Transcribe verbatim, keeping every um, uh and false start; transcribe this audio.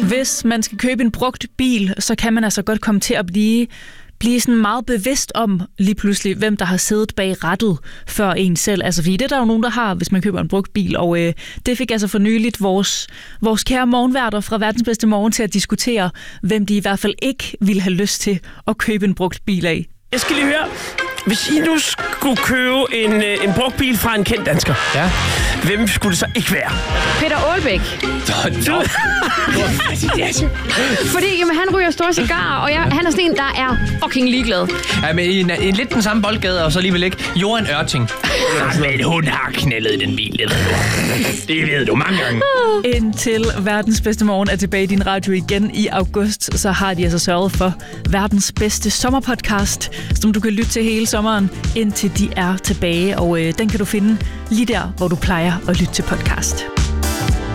Hvis man skal købe en brugt bil, så kan man altså godt komme til at blive, blive sådan meget bevidst om lige pludselig, hvem der har siddet bag rattet før en selv. Altså fordi det er der jo nogen, der har, hvis man køber en brugt bil. Og øh, det fik altså for nyligt vores, vores kære morgenværter fra Verdens Bedste Morgen til at diskutere, hvem de i hvert fald ikke ville have lyst til at købe en brugt bil af. Jeg skal lige høre, hvis I nu skulle købe en, en brugt bil fra en kendt dansker, ja. Hvem skulle det så ikke være? Peter Aalbæk. Du... Fordi jamen, han ryger store cigarer, og jeg, han er sådan en, der er fucking ligeglad. Ja, men i en, en lidt den samme boldgade, og så alligevel ikke Johan Ørting. Men hun har knældet i den bil, det ved du. Det ved du mange gange. Indtil Verdens Bedste Morgen er tilbage i din radio igen i august, så har de altså sørget for verdens bedste sommerpodcast, som du kan lytte til hele sommeren, indtil de er tilbage. Og øh, den kan du finde lige der, hvor du plejer at lytte til podcast.